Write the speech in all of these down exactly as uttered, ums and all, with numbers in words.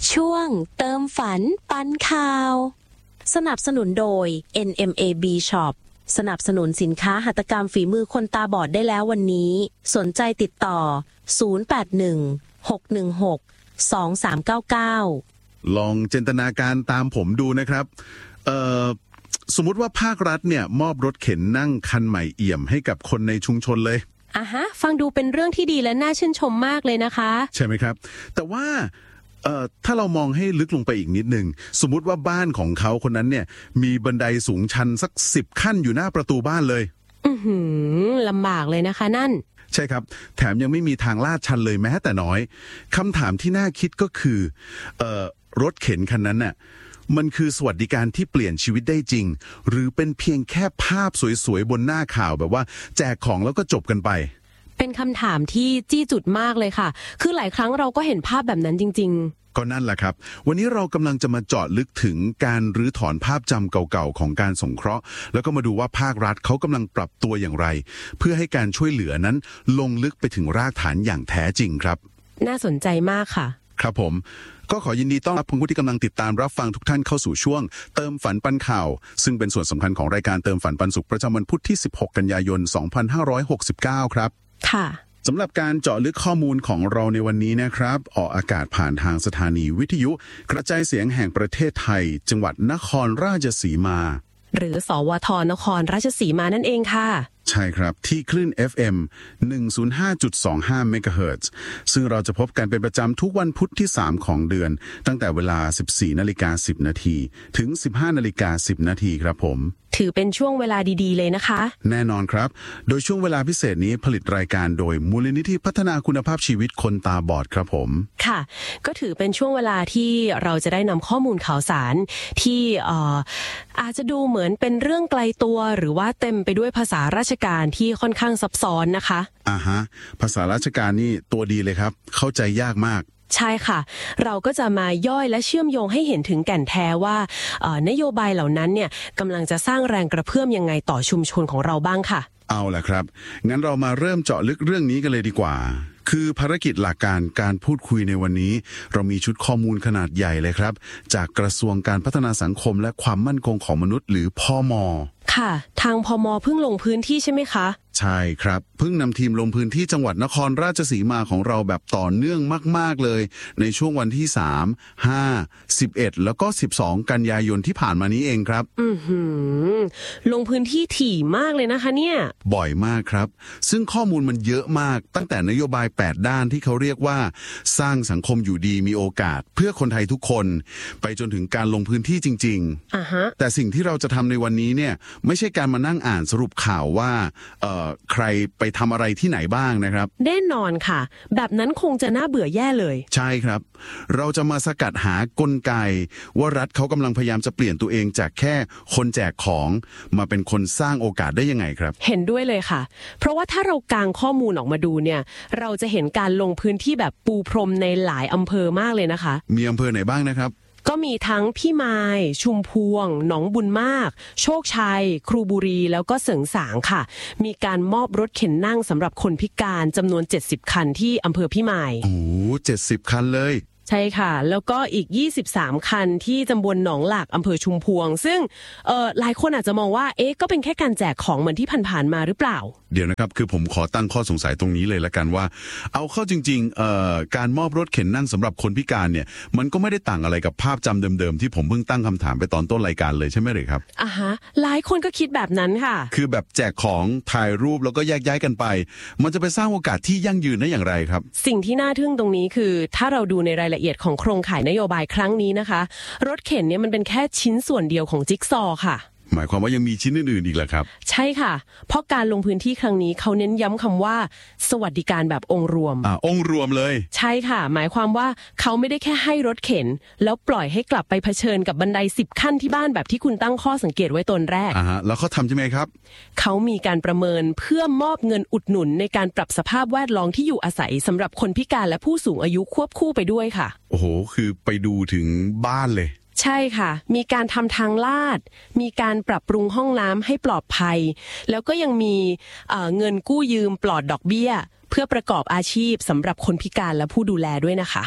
ช่วงเติมฝันปันข่าวสนับสนุนโดย เอ็น เอ็ม เอ บี Shop สนับสนุนสินค้าหัตถกรรมฝีมือคนตาบอดได้แล้ววันนี้สนใจติดต่อศูนย์ แปด หนึ่ง หก หนึ่ง หก สอง สาม เก้า เก้าลองจินตนาการตามผมดูนะครับเอ่อสมมุติว่าภาครัฐเนี่ยมอบรถเข็นนั่งคันใหม่เอี่ยมให้กับคนในชุมชนเลยอ่ะฮะฟังดูเป็นเรื่องที่ดีและน่าชื่นชมมากเลยนะคะใช่ไหมครับแต่ว่าเอ่อถ้าเรามองให้ลึกลงไปอีกนิดนึงสมมุติว่าบ้านของเขาคนนั้นเนี่ยมีบันไดสูงชันสักสิบขั้นอยู่หน้าประตูบ้านเลยอื้อหือลำบากเลยนะคะนั่นใช่ครับแถมยังไม่มีทางลาดชันเลยแม้แต่น้อยคำถามที่น่าคิดก็คือเอ่อรถเข็นคันนั้นน่ะมันคือสวัสดิการที่เปลี่ยนชีวิตได้จริงหรือเป็นเพียงแค่ภาพสวยๆบนหน้าข่าวแบบว่าแจกของแล้วก็จบกันไปเป็นคำถามที่จี้จุดมากเลยค่ะคือหลายครั้งเราก็เห็นภาพแบบนั้นจริงๆก็นั่นแหละครับวันนี้เรากำลังจะมาเจาะลึกถึงการรื้อถอนภาพจำเก่าๆของการสงเคราะห์แล้วก็มาดูว่าภาครัฐเขากำลังปรับตัวอย่างไรเพื่อให้การช่วยเหลือนั้นลงลึกไปถึงรากฐานอย่างแท้จริงครับน่าสนใจมากค่ะครับผมก็ขอยินดีต้อนรับผู้ที่กำลังติดตามรับฟังทุกท่านเข้าสู่ช่วงเติมฝันปันข่าวซึ่งเป็นส่วนสำคัญของรายการเติมฝันปันสุขประจำวันพุธที่สิบหกกันยายนสองพันห้าร้อยหกสิบเก้าครับค่ะสำหรับการเจาะลึกข้อมูลของเราในวันนี้นะครับออกอากาศผ่านทางสถานีวิทยุกระจายเสียงแห่งประเทศไทยจังหวัดนครราชสีมาหรือสวทนครราชสีมานั่นเองค่ะใช่ครับที่คลื่น เอฟ เอ็ม หนึ่งศูนย์ห้าจุดสองห้า เมกะเฮิรตซ์ซึ่งเราจะพบกันเป็นประจำทุกวันพุธที่สามของเดือนตั้งแต่เวลา สิบสี่นาฬิกาสิบนาทีถึง สิบห้านาฬิกาสิบนาทีครับผมถือเป็นช่วงเวลาดีๆเลยนะคะแน่นอนครับโดยช่วงเวลาพิเศษนี้ผลิตรายการโดยมูลนิธิพัฒนาคุณภาพชีวิตคนตาบอดครับผมค่ะก็ถือเป็นช่วงเวลาที่เราจะได้นำข้อมูลข่าวสารที่เอ่ออาจจะดูเหมือนเป็นเรื่องไกลตัวหรือว่าเต็มไปด้วยภาษาราชการที่ค่อนข้างซับซ้อนนะคะอ่าฮะภาษาราชการนี่ตัวดีเลยครับเข้าใจยากมากใช่ค่ะเราก็จะมาย่อยและเชื่อมโยงให้เห็นถึงแก่นแท้ว่านโยบายเหล่านั้นเนี่ยกำลังจะสร้างแรงกระเพื่อมยังไงต่อชุมชนของเราบ้างค่ะเอาล่ะครับงั้นเรามาเริ่มเจาะลึกเรื่องนี้กันเลยดีกว่าคือภารกิจหลักการการพูดคุยในวันนี้เรามีชุดข้อมูลขนาดใหญ่เลยครับจากกระทรวงการพัฒนาสังคมและความมั่นคงของมนุษย์หรือพม. ค่ะทางพม.เพิ่งลงพื้นที่ใช่ไหมคะใช่ครับเพิ่งนำทีมลงพื้นที่จังหวัดนครราชสีมาของเราแบบต่อเนื่องมากๆเลยในช่วงวันที่สาม ห้า สิบเอ็ดแล้วก็สิบสองกันยายนที่ผ่านมานี้เองครับอือหือลงพื้นที่ถี่มากเลยนะคะเนี่ยบ่อยมากครับซึ่งข้อมูลมันเยอะมากตั้งแต่นโยบายแปดด้านที่เขาเรียกว่าสร้างสังคมอยู่ดีมีโอกาสเพื่อคนไทยทุกคนไปจนถึงการลงพื้นที่จริงๆอ่าฮะแต่สิ่งที่เราจะทำในวันนี้เนี่ยไม่ใช่การมานั่งอ่านสรุปข่าวว่าเอ่อใครไปทำอะไรที่ไหนบ้างนะครับแน่นอนค่ะแบบนั้นคงจะน่าเบื่อแย่เลยใช่ครับเราจะมาสกัดหากลไกว่ารัฐเขากำลังพยายามจะเปลี่ยนตัวเองจากแค่คนแจกของมาเป็นคนสร้างโอกาสได้ยังไงครับเห็นด้วยเลยค่ะเพราะว่าถ้าเรากางข้อมูลออกมาดูเนี่ยเราจะเห็นการลงพื้นที่แบบปูพรมในหลายอำเภอมากเลยนะคะมีอำเภอไหนบ้างนะครับก็มีทั้งพี่มายชุมพวงหนองบุญมากโชคชัยครูบุรีแล้วก็เสริงสางค่ะมีการมอบรถเข็นนั่งสำหรับคนพิการจำนวนเจ็ดสิบคันที่อำเภอพี่มายโอ้เจ็ดสิบคันเลยใช่ค่ะแล้วก็อีกยี่สิบสามคันที่ตำบลหนองหลากอำเภอชุมพวงซึ่งเอ่อหลายคนอาจจะมองว่าเอ๊ะก็เป็นแค่การแจกของเหมือนที่ผ่านๆมาหรือเปล่าเดี๋ยวนะครับคือผมขอตั้งข้อสงสัยตรงนี้เลยละกันว่าเอาเข้าจริงๆเอ่อการมอบรถเข็นนั่งสำหรับคนพิการเนี่ยมันก็ไม่ได้ต่างอะไรกับภาพจำเดิมๆที่ผมเพิ่งตั้งคำถามไปตอนต้นรายการเลยใช่ไหมเลยครับอ่าฮะหลายคนก็คิดแบบนั้นค่ะคือแบบแจกของถ่ายรูปแล้วก็แยกย้ายกันไปมันจะไปสร้างโอกาสที่ยั่งยืนได้อย่างไรครับสิ่งที่น่าทึ่งตรงนี้คือถ้าเราดูในรายละเอียดของโครงข่ายนโยบายครั้งนี้นะคะรถเข็นเนี่ยมันเป็นแค่ชิ้นส่วนเดียวของจิ๊กซอว์ค่ะหมายความว่ายังมีชิ้นอื่นๆอีกเหรอครับใช่ค่ะเพราะการลงพื้นที่ครั้งนี้เขาเน้นย้ำคำว่าสวัสดิการแบบองค์รวมอ่าองค์รวมเลยใช่ค่ะหมายความว่าเขาไม่ได้แค่ให้รถเข็นแล้วปล่อยให้กลับไปเผชิญกับบันไดสิบขั้นที่บ้านแบบที่คุณตั้งข้อสังเกตไว้ตอนแรกอ่าฮะแล้วเขาทำใช่ไหมครับเขามีการประเมินเพื่อมอบเงินอุดหนุนในการปรับสภาพแวดล้อมที่อยู่อาศัยสำหรับคนพิการและผู้สูงอายุควบคู่ไปด้วยค่ะโอ้โหคือไปดูถึงบ้านเลยใช่ค่ะมีการทำทางลาดมีการปรับปรุงห้องน้ำให้ปลอดภัยแล้วก็ยังมีเอ่อเงินกู้ยืมปลอดดอกเบี้ยเพื่อประกอบอาชีพสำหรับคนพิการและผู้ดูแลด้วยนะคะ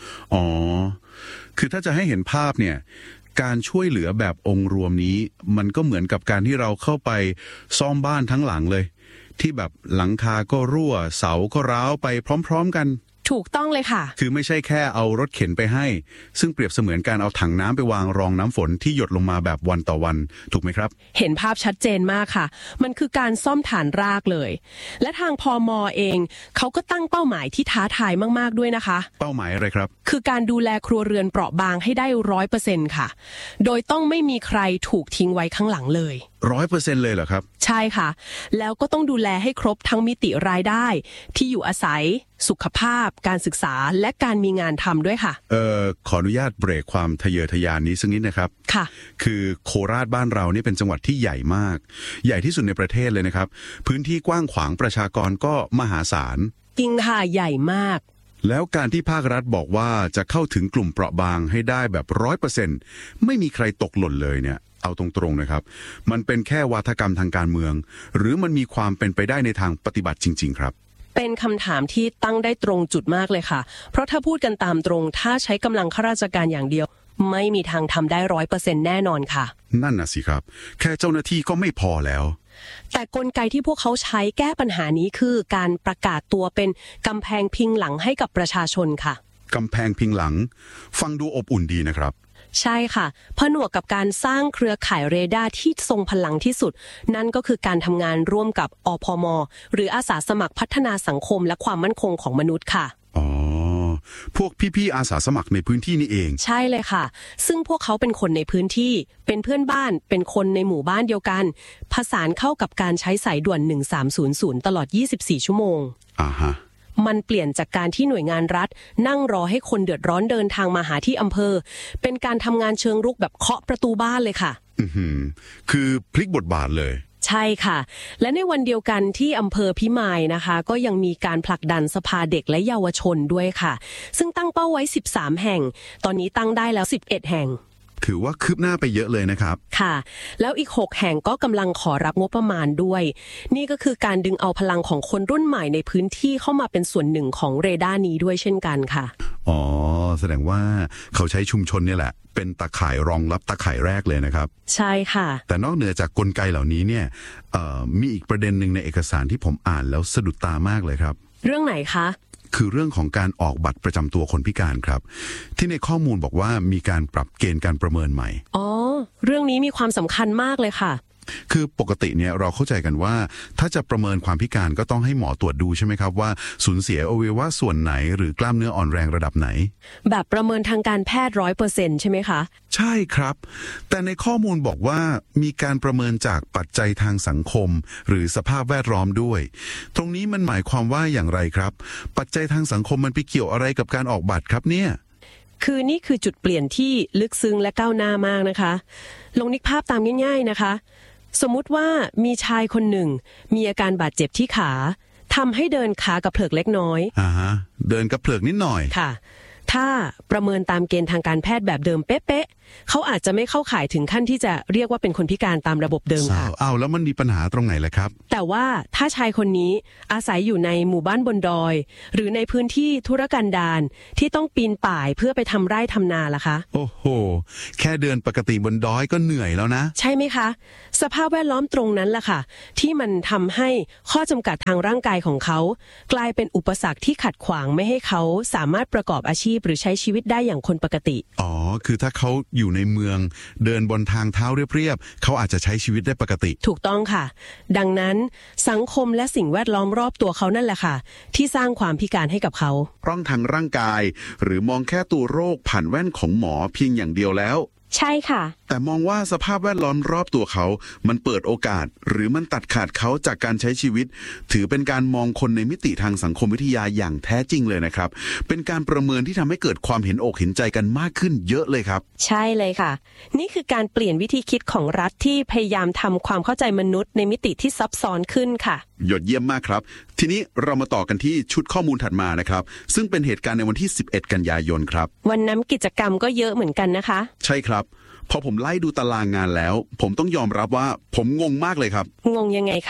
อ๋อคือถ้าจะให้เห็นภาพเนี่ยการช่วยเหลือแบบองค์รวมนี้มันก็เหมือนกับการที่เราเข้าไปซ่อมบ้านทั้งหลังเลยที่แบบหลังคาก็รั่วเสาก็ร้าวไปพร้อมๆกันถูกต้องเลยค่ะคือไม่ใช่แค่เอารถเข็นไปให้ซึ่งเปรียบเสมือนการเอาถังน้ำไปวางรองน้ำฝนที่หยดลงมาแบบวันต่อวันถูกไหมครับเห็นภาพชัดเจนมากค่ะมันคือการซ่อมฐานรากเลยและทางพม.เองเขาก็ตั้งเป้าหมายที่ท้าทายมากๆด้วยนะคะเป้าหมายอะไรครับคือการดูแลครัวเรือนเปราะบางให้ได้ร้อยเปอร์เซ็นต์ค่ะโดยต้องไม่มีใครถูกทิ้งไว้ข้างหลังเลยร้อยเปอร์เซ็นต์เลยเหรอครับใช่ค่ะแล้วก็ต้องดูแลให้ครบทั้งมิติรายได้ที่อยู่อาศัยสุขภาพการศึกษาและการมีงานทำด้วยค่ะเอ่อขออนุญาตเบรกความทะเยอทะยานนี้สักนิดนะครับค่ะคือโคราชบ้านเรานี่เป็นจังหวัดที่ใหญ่มากใหญ่ที่สุดในประเทศเลยนะครับพื้นที่กว้างขวางประชากรก็มหาศาลจริงค่ะใหญ่มากแล้วการที่ภาครัฐบอกว่าจะเข้าถึงกลุ่มเปราะบางให้ได้แบบร้อยเปอร์เซ็นต์ไม่มีใครตกหล่นเลยเนี่ยเอาตรงๆนะครับมันเป็นแค่วาทกรรมทางการเมืองหรือมันมีความเป็นไปได้ในทางปฏิบัติจริงๆครับเป็นคำถามที่ตั้งได้ตรงจุดมากเลยค่ะเพราะถ้าพูดกันตามตรงถ้าใช้กำลังข้าราชการอย่างเดียวไม่มีทางทำได้ร้อยเปอร์เซ็นต์แน่นอนค่ะนั่นน่ะสิครับแค่เจ้าหน้าที่ก็ไม่พอแล้วแต่กลไกที่พวกเขาใช้แก้ปัญหานี้คือการประกาศตัวเป็นกำแพงพิงหลังให้กับประชาชนค่ะกำแพงพิงหลังฟังดูอบอุ่นดีนะครับใช่ค่ะผนวกกับการสร้างเครือข่ายเรดาร์ที่ทรงพลังที่สุดนั่นก็คือการทำงานร่วมกับอพม.หรืออาสาสมัครพัฒนาสังคมและความมั่นคงของมนุษย์ค่ะอ๋อพวกพี่ๆอาสาสมัครในพื้นที่นี่เองใช่เลยค่ะซึ่งพวกเขาเป็นคนในพื้นที่เป็นเพื่อนบ้านเป็นคนในหมู่บ้านเดียวกันผสานเข้ากับการใช้สายด่วนหนึ่งสามศูนย์ศูนย์ตลอดยี่สิบสี่ชั่วโมงอ่าฮะมันเปลี่ยนจากการที่หน่วยงานรัฐนั่งรอให้คนเดือดร้อนเดินทางมาหาที่อำเภอเป็นการทำงานเชิงรุกแบบเคาะประตูบ้านเลยค่ะอือหือคือพลิกบทบาทเลยใช่ค่ะและในวันเดียวกันที่อำเภอพิมายนะคะก็ยังมีการผลักดันสภาเด็กและเยาวชนด้วยค่ะซึ่งตั้งเป้าไว้สิบสามแห่งตอนนี้ตั้งได้แล้วสิบเอ็ดแห่งถือว่าคืบหน้าไปเยอะเลยนะครับค่ะแล้วอีกหกแห่งก็กำลังขอรับงบประมาณด้วยนี่ก็คือการดึงเอาพลังของคนรุ่นใหม่ในพื้นที่เข้ามาเป็นส่วนหนึ่งของเรดาร์นี้ด้วยเช่นกันค่ะอ๋อแสดงว่าเขาใช้ชุมชนนี่แหละเป็นตาข่ายรองรับตาข่ายแรกเลยนะครับใช่ค่ะแต่นอกเหนือจากกลไกเหล่านี้เนี่ยมีอีกประเด็นหนึ่งในเอกสารที่ผมอ่านแล้วสะดุดตามากเลยครับเรื่องไหนคะคือเรื่องของการออกบัตรประจำตัวคนพิการครับที่ในข้อมูลบอกว่ามีการปรับเกณฑ์การประเมินใหม่อ๋อเรื่องนี้มีความสำคัญมากเลยค่ะคือปกติเนี่ยเราเข้าใจกันว่าถ้าจะประเมินความพิการก็ต้องให้หมอตรวจดูใช่ไหมครับว่าสูญเสียอวัยวะส่วนไหนหรือกล้ามเนื้ออ่อนแรงระดับไหนแบบประเมินทางการแพทย์ร้อยเปอร์เซ็นต์ใช่ไหมคะใช่ครับแต่ในข้อมูลบอกว่ามีการประเมินจากปัจจัยทางสังคมหรือสภาพแวดล้อมด้วยตรงนี้มันหมายความว่าอย่างไรครับปัจจัยทางสังคมมันไปเกี่ยวอะไรกับการออกบัตรครับเนี่ยคือนี่คือจุดเปลี่ยนที่ลึกซึ้งและก้าวหน้ามากนะคะลองนึกภาพตามง่ายๆนะคะสมมุติว่ามีชายคนหนึ่งมีอาการบาดเจ็บที่ขาทำให้เดินขากระเพลิกเล็กน้อยอ่าฮะเดินกระเพลิกนิดหน่อยค่ะถ้าประเมินตามเกณฑ์ทางการแพทย์แบบเดิมเป๊ะๆเขาอาจจะไม่เข้าข่ายถึงขั้นที่จะเรียกว่าเป็นคนพิการตามระบบเดิมค่ะอ้าวแล้วมันมีปัญหาตรงไหนล่ะครับแต่ว่าถ้าชายคนนี้อาศัยอยู่ในหมู่บ้านบนดอยหรือในพื้นที่ธุรกันดารที่ต้องปีนป่ายเพื่อไปทำไร่ทำนาล่ะคะโอ้โหแค่เดินปกติบนดอยก็เหนื่อยแล้วนะใช่ไหมคะสภาพแวดล้อมตรงนั้นล่ะค่ะที่มันทำให้ข้อจำกัดทางร่างกายของเขากลายเป็นอุปสรรคที่ขัดขวางไม่ให้เขาสามารถประกอบอาชีพหรือใช้ชีวิตได้อย่างคนปกติอ๋อคือถ้าเขาอยู่ในเมืองเดินบนทางเท้าเรียบๆเขาอาจจะใช้ชีวิตได้ปกติถูกต้องค่ะดังนั้นสังคมและสิ่งแวดล้อมรอบตัวเขานั่นแหละค่ะที่สร้างความพิการให้กับเขาร่องทางร่างกายหรือมองแค่ตัวโรคผ่านแว่นของหมอเพียงอย่างเดียวแล้วใช่ค่ะแต่มองว่าสภาพแวดล้อมรอบตัวเขามันเปิดโอกาสหรือมันตัดขาดเขาจากการใช้ชีวิตถือเป็นการมองคนในมิติทางสังคมวิทยาอย่างแท้จริงเลยนะครับเป็นการประเมินที่ทำให้เกิดความเห็นอกเห็นใจกันมากขึ้นเยอะเลยครับใช่เลยค่ะนี่คือการเปลี่ยนวิธีคิดของรัฐที่พยายามทำความเข้าใจมนุษย์ในมิติที่ซับซ้อนขึ้นค่ะยอดเยี่ยมมากครับทีนี้เรามาต่อกันที่ชุดข้อมูลถัดมานะครับซึ่งเป็นเหตุการณ์ในวันที่สิบเอ็ดกันยายนครับวันนั้นกิจกรรมก็เยอะเหมือนกันนะคะใช่ครับพอผมไล่ดูตารางงานแล้วผมต้องยอมรับว่าผมงงมากเลยครับงงยังไงคะ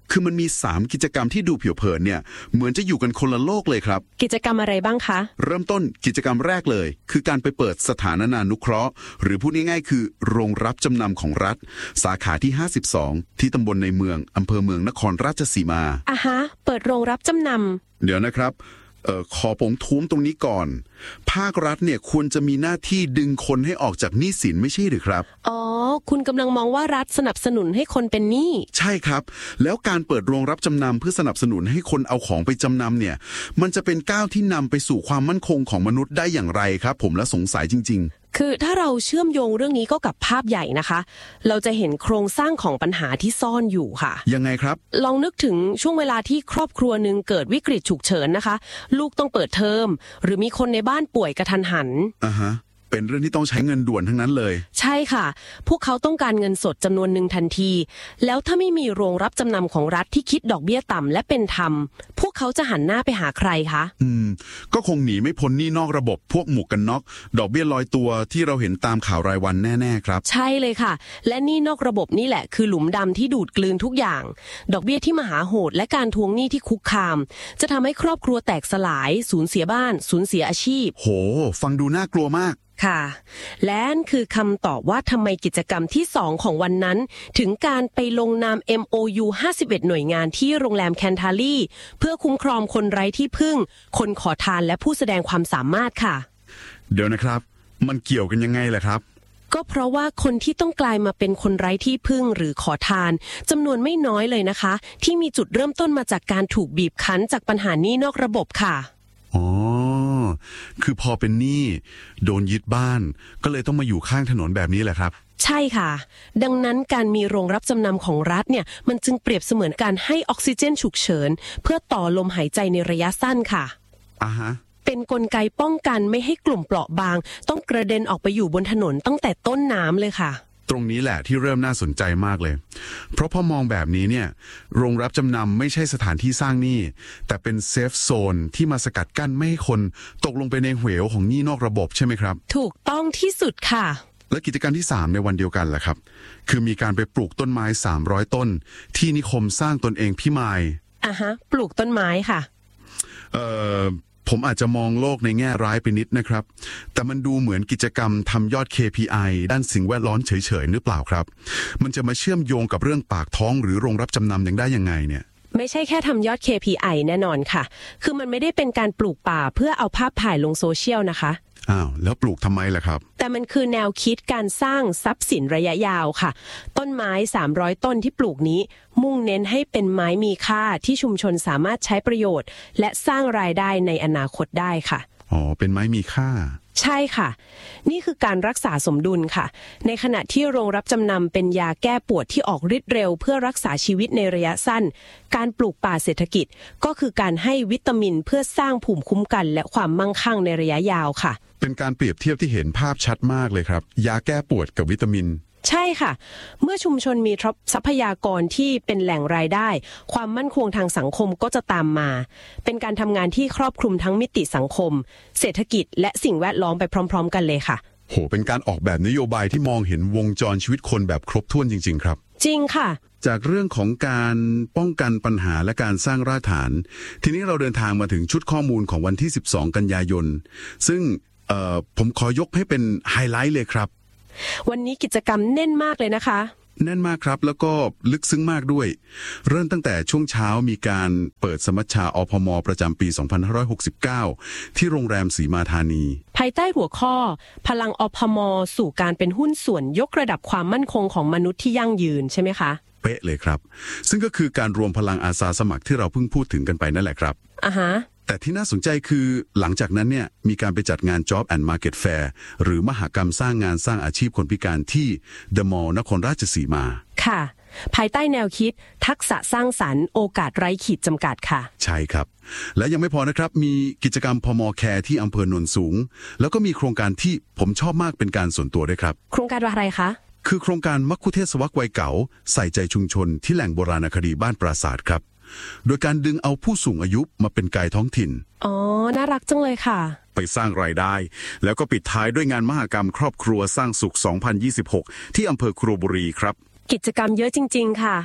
คือมันมีสามกิจกรรมที่ดูผิวเผินเนี่ยเหมือนจะอยู่กันคนละโลกเลยครับกิจกรรมอะไรบ้างคะเริ่มต้นกิจกรรมแรกเลยคือการไปเปิดสถานานุเคราะห์หรือพูดง่ายๆคือโรงรับจำนำของรัฐสาขาที่ห้าสิบสองที่ตำบลในเมืองอำเภอเมืองนครราชสีมาอ่ะฮะเปิดโรงรับจำนำเดี๋ยวนะครับเอ่อขอผมท้วงตรงนี้ก่อนภาครัฐเนี่ยควรจะมีหน้าที่ดึงคนให้ออกจากหนี้สินไม่ใช่หรือครับอ๋อคุณกำลังมองว่ารัฐสนับสนุนให้คนเป็นหนี้ใช่ครับแล้วการเปิดโรงรับจำนำเพื่อสนับสนุนให้คนเอาของไปจำนำเนี่ยมันจะเป็นก้าวที่นำไปสู่ความมั่นคงของมนุษย์ได้อย่างไรครับผมและสงสัยจริงๆคือถ้าเราเชื่อมโยงเรื่องนี้ก็กับภาพใหญ่นะคะเราจะเห็นโครงสร้างของปัญหาที่ซ่อนอยู่ค่ะยังไงครับลองนึกถึงช่วงเวลาที่ครอบครัวหนึ่งเกิดวิกฤตฉุกเฉินนะคะลูกต้องเปิดเทอมหรือมีคนในบ้านป่วยกระทันหันอ่าฮะเป็นเรื่องที่ต้องใช้เงินด่วนทั้งนั้นเลยใช่ค่ะพวกเขาต้องการเงินสดจำนวนหนึ่งทันทีแล้วถ้าไม่มีโรงรับจำนำของรัฐที่คิดดอกเบี้ยต่ำและเป็นธรรมพวกเขาจะหันหน้าไปหาใครคะอืมก็คงหนีไม่พ้นหนี้นอกระบบพวกหมวกกันน็อกดอกเบี้ยลอยตัวที่เราเห็นตามข่าวรายวันแน่ๆครับใช่เลยค่ะและหนี้นอกระบบนี่แหละคือหลุมดำที่ดูดกลืนทุกอย่างดอกเบี้ยที่มหาโหดและการทวงหนี้ที่คุกคามจะทำให้ครอบครัวแตกสลายสูญเสียบ้านสูญเสียอาชีพโหฟังดูน่ากลัวมากค่ะและนั่นคือคำตอบว่าทำไมกิจกรรมที่สองของวันนั้นถึงการไปลงนาม เอ็ม โอ ยู ห้าสิบเอ็ดหน่วยงานที่โรงแรมแคนทาลีเพื่อคุ้มครองคนไร้ที่พึ่งคนขอทานและผู้แสดงความสามารถค่ะเดี๋ยวนะครับมันเกี่ยวกันยังไงล่ะครับก็เพราะว่าคนที่ต้องกลายมาเป็นคนไร้ที่พึ่งหรือขอทานจำนวนไม่น้อยเลยนะคะที่มีจุดเริ่มต้นมาจากการถูกบีบคั้นจากปัญหาหนี้นอกระบบค่ะอ๋อคือพอเป็นหนี้โดนยึดบ้านก็เลยต้องมาอยู่ข้างถนนแบบนี้แหละครับใช่ค่ะดังนั้นการมีโรงรับจำนำของรัฐเนี่ยมันจึงเปรียบเสมือนการให้ออกซิเจนฉุกเฉินเพื่อต่อลมหายใจในระยะสั้นค่ะอ่าฮะเป็นกลไกป้องกันไม่ให้กลุ่มเปราะบางต้องกระเด็นออกไปอยู่บนถนนตั้งแต่ต้นน้ำเลยค่ะตรงนี้แหละที่เริ่มน่าสนใจมากเลยเพราะพอมองแบบนี้เนี่ยโรงรับจำนำไม่ใช่สถานที่สร้างหนี้แต่เป็นเซฟโซนที่มาสกัดกั้นไม่ให้คนตกลงไปในเหวของหนี้นอกระบบใช่ไหมครับถูกต้องที่สุดค่ะและกิจกรรมที่สามในวันเดียวกันแหละครับคือมีการไปปลูกต้นไม้สามร้อยต้นที่นิคมสร้างตนเองพิมายอ่ะฮะปลูกต้นไม้ค่ะเอ่อผมอาจจะมองโลกในแง่ร้ายไปนิดนะครับแต่มันดูเหมือนกิจกรรมทำยอด เค พี ไอ ด้านสิ่งแวดล้อมเฉยๆหรือเปล่าครับมันจะมาเชื่อมโยงกับเรื่องปากท้องหรือโรงรับจำนำยังได้ยังไงเนี่ยไม่ใช่แค่ทำยอด เค พี ไอ แน่นอนค่ะคือมันไม่ได้เป็นการปลูกป่าเพื่อเอาภาพถ่ายลงโซเชียลนะคะอ้าวแล้วปลูกทำไมล่ะครับแต่มันคือแนวคิดการสร้างทรัพย์สินระยะยาวค่ะต้นไม้สามร้อยต้นที่ปลูกนี้มุ่งเน้นให้เป็นไม้มีค่าที่ชุมชนสามารถใช้ประโยชน์และสร้างรายได้ในอนาคตได้ค่ะอ๋อเป็นไม้มีค่าใช่ค่ะนี่คือการรักษาสมดุลค่ะในขณะที่โรงรับจำนำเป็นยาแก้ปวดที่ออกฤทธิ์เร็วเพื่อรักษาชีวิตในระยะสั้นการปลูกป่าเศรษฐกิจก็คือการให้วิตามินเพื่อสร้างภูมิคุ้มกันและความมั่งคั่งในระยะยาวค่ะเป็นการเปรียบเทียบที่เห็นภาพชัดมากเลยครับยาแก้ปวดกับวิตามินใช่ค่ะเมื่อชุมชนมีทรัพยากรที่เป็นแหล่งรายได้ความมั่นคงทางสังคมก็จะตามมาเป็นการทำงานที่ครอบคลุมทั้งมิติสังคมเศรษฐกิจและสิ่งแวดล้อมไปพร้อมๆกันเลยค่ะโหเป็นการออกแบบนโยบายที่มองเห็นวงจรชีวิตคนแบบครบถ้วนจริงๆครับจริงค่ะจากเรื่องของการป้องกันปัญหาและการสร้างรากฐานทีนี้เราเดินทางมาถึงชุดข้อมูลของวันที่สิบสองกันยายนซึ่งเอ่อผมขอยกให้เป็นไฮไลท์เลยครับวันนี้กิจกรรมแน่นมากเลยนะคะแน่นมากครับแล้วก็ลึกซึ้งมากด้วยเริ่มตั้งแต่ช่วงเช้ามีการเปิดสมัชชาอพม.ประจำปีสองพันห้าร้อยหกสิบเก้าที่โรงแรมศรีมาธานีภายใต้หัวข้อพลังอพม.สู่การเป็นหุ้นส่วนยกระดับความมั่นคงของมนุษย์ที่ยั่งยืนใช่ไหมคะเป๊ะเลยครับซึ่งก็คือการรวมพลังอาสาสมัครที่เราเพิ่งพูดถึงกันไปนั่นแหละครับอ่าฮะแต่ที่น่าสนใจคือหลังจากนั้นเนี่ยมีการไปจัดงาน Job and Market Fair หรือมหกรรมสร้างงานสร้างอาชีพคนพิการที่ The Mall นครราชสีมาค่ะภายใต้แนวคิดทักษะสร้างสรรค์โอกาสไร้ขีดจำกัดค่ะใช่ครับและยังไม่พอนะครับมีกิจกรรมพม.แคร์ที่อำเภอโนนสูงแล้วก็มีโครงการที่ผมชอบมากเป็นการส่วนตัวด้วยครับโครงการอะไรคะคือโครงการมัคคุเทศวรรษวัยเก่าใส่ใจชุมชนที่แหล่งโบราณคดีบ้านปราสาทครับโดยการดึงเอาผู้สูงอายุมาเป็นไกด์ท้องถิ่นอ๋อน่ารักจังเลยค่ะไปสร้างรายได้แล้วก็ปิดท้ายด้วยงานมหกรรมครอบครัวสร้างสุขสองพันยี่สิบหกที่อำเภอครัวบุรีครับกิจกรรมเยอะจริงๆค่ะ